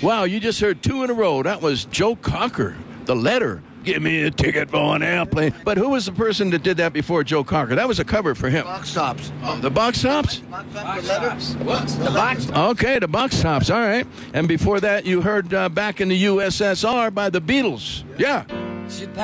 Wow, you just heard two in a row. That was Joe Cocker, The Letter. Give me a ticket for an airplane. But who was the person that did that before Joe Cocker? That was a cover for him. Box Tops. Oh, the Box Tops? Box Tops. What? The Box Tops. Okay, the Box Tops. All right. And before that, you heard Back in the USSR by the Beatles. Yeah.